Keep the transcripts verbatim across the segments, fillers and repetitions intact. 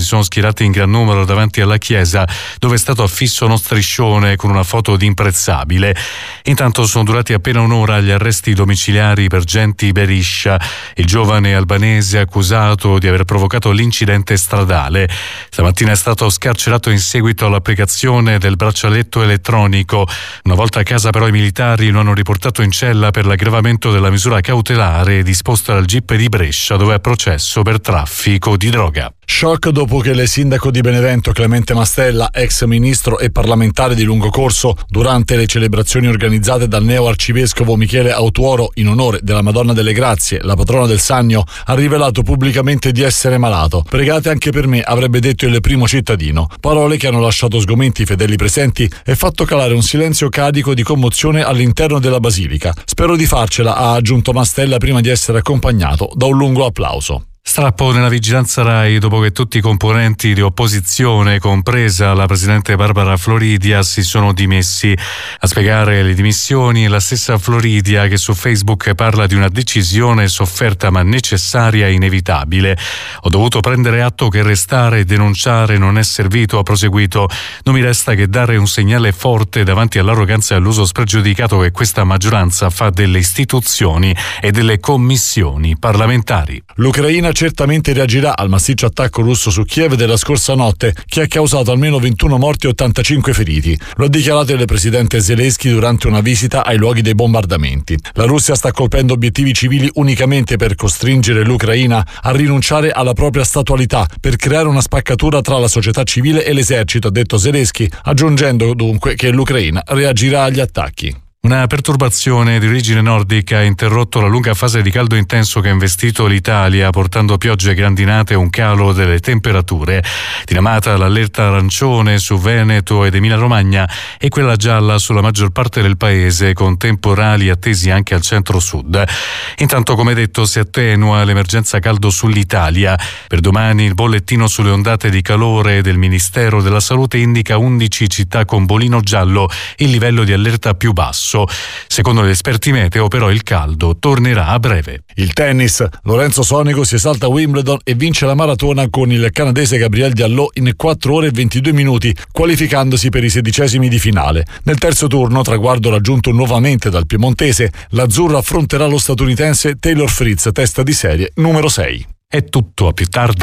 sono schierati in gran numero davanti alla chiesa, dove è stato affisso uno striscione con una foto di imprezzabile. Intanto sono durati appena un'ora gli arresti domiciliari per Genti Beriscia, il giovane albanese accusato di aver provocato l'incidente stradale. Stamattina è stato scarcerato in seguito all'applicazione del braccialetto elettronico. Una volta a casa però i militari lo hanno riportato in cella per l'aggravamento della misura cautelare disposta dal G I P di Brescia, dove è processo per traffico di droga. Shock dopo che il sindaco di Benevento Clemente Mastella, ex ministro e parlamentare di lungo corso, durante le celebrazioni organizzate dal neo arcivescovo Michele Autuoro in onore della Madonna delle Grazie, la patrona del Sannio, ha rivelato pubblicamente di essere malato. Pregate anche per me, avrebbe detto il primo cittadino. Parole che hanno lasciato sgomenti i fedeli presenti e fatto calare un silenzio carico di commozione all'interno della basilica. Spero di farcela, ha aggiunto Mastella prima di essere accompagnato da un lungo applauso. Strappo nella vigilanza Rai dopo che tutti i componenti di opposizione, compresa la presidente Barbara Floridia, si sono dimessi. A spiegare le dimissioni è la stessa Floridia che su Facebook parla di una decisione sofferta ma necessaria e inevitabile. Ho dovuto prendere atto che restare e denunciare non è servito, ha proseguito. Non mi resta che dare un segnale forte davanti all'arroganza e all'uso spregiudicato che questa maggioranza fa delle istituzioni e delle commissioni parlamentari. L'Ucraina certamente reagirà al massiccio attacco russo su Kiev della scorsa notte, che ha causato almeno ventuno morti e ottantacinque feriti. Lo ha dichiarato il presidente Zelensky durante una visita ai luoghi dei bombardamenti. La Russia sta colpendo obiettivi civili unicamente per costringere l'Ucraina a rinunciare alla propria statualità, per creare una spaccatura tra la società civile e l'esercito, ha detto Zelensky, aggiungendo dunque che l'Ucraina reagirà agli attacchi. Una perturbazione di origine nordica ha interrotto la lunga fase di caldo intenso che ha investito l'Italia, portando piogge grandinate e un calo delle temperature. Dinamata l'allerta arancione su Veneto ed Emilia-Romagna e quella gialla sulla maggior parte del paese, con temporali attesi anche al centro-sud. Intanto, come detto, si attenua l'emergenza caldo sull'Italia. Per domani il bollettino sulle ondate di calore del Ministero della Salute indica undici città con bolino giallo, il livello di allerta più basso. Secondo gli esperti meteo però il caldo tornerà a breve. Il tennis. Lorenzo Sonico si esalta a Wimbledon e vince la maratona con il canadese Gabriel Diallo in quattro ore e ventidue minuti, qualificandosi per i sedicesimi di finale. Nel terzo turno, traguardo raggiunto nuovamente dal piemontese, l'azzurro affronterà lo statunitense Taylor Fritz, testa di serie numero sei. È tutto, a più tardi.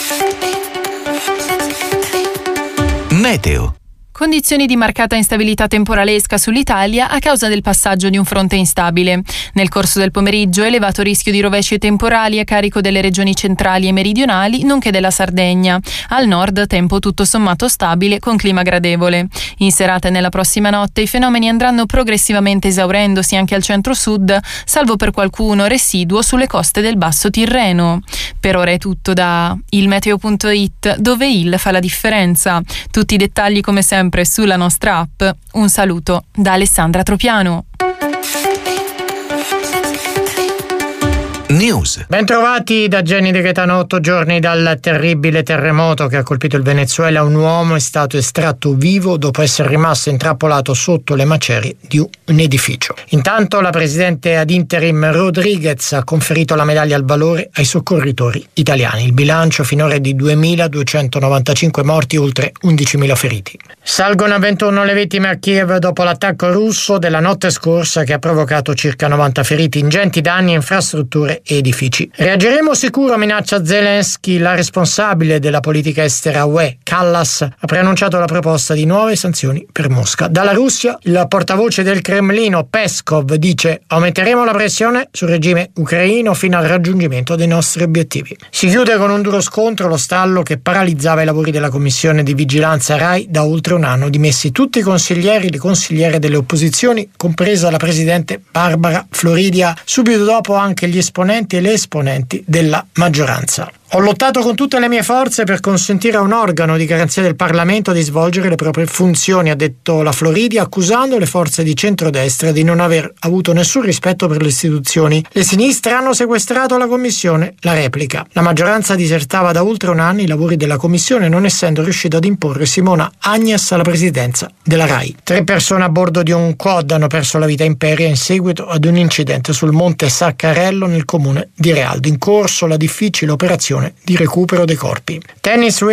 Meteo. Condizioni di marcata instabilità temporalesca sull'Italia a causa del passaggio di un fronte instabile. Nel corso del pomeriggio elevato rischio di rovesci temporali a carico delle regioni centrali e meridionali, nonché della Sardegna. Al nord tempo tutto sommato stabile con clima gradevole. In serata e nella prossima notte i fenomeni andranno progressivamente esaurendosi anche al centro-sud, salvo per qualcuno residuo sulle coste del Basso Tirreno. Per ora è tutto da il meteo punto it, dove il fa la differenza. Tutti i dettagli come sempre sulla nostra app. Un saluto da Alessandra Tropiano. News. Bentrovati da Jenny De Gaetano. Otto giorni dal terribile terremoto che ha colpito il Venezuela, un uomo è stato estratto vivo dopo essere rimasto intrappolato sotto le macerie di un edificio. Intanto la presidente ad interim Rodriguez ha conferito la medaglia al valore ai soccorritori italiani. Il bilancio finora è di duemiladuecentonovantacinque morti e oltre undicimila feriti. Salgono a ventuno le vittime a Kiev dopo l'attacco russo della notte scorsa che ha provocato circa novanta feriti, ingenti danni a infrastrutture e edifici. Reagiremo sicuro, minaccia Zelensky. La responsabile della politica estera U E, Kallas, ha preannunciato la proposta di nuove sanzioni per Mosca. Dalla Russia, il portavoce del Cremlino, Peskov, dice: aumenteremo la pressione sul regime ucraino fino al raggiungimento dei nostri obiettivi. Si chiude con un duro scontro lo stallo che paralizzava i lavori della commissione di vigilanza Rai da oltre un anno, dimessi tutti i consiglieri e le consigliere delle opposizioni, compresa la presidente Barbara Floridia, subito dopo anche gli esponenti e le esponenti della maggioranza. Ho lottato con tutte le mie forze per consentire a un organo di garanzia del Parlamento di svolgere le proprie funzioni, ha detto la Floridia, accusando le forze di centrodestra di non aver avuto nessun rispetto per le istituzioni. Le sinistre hanno sequestrato la Commissione, la replica. La maggioranza disertava da oltre un anno i lavori della Commissione, non essendo riuscita ad imporre Simona Agnes alla presidenza della Rai. Tre persone a bordo di un quad hanno perso la vita in Peria in seguito ad un incidente sul monte Saccarello nel comune di Realdo. In corso la difficile operazione di recupero dei corpi. Tennis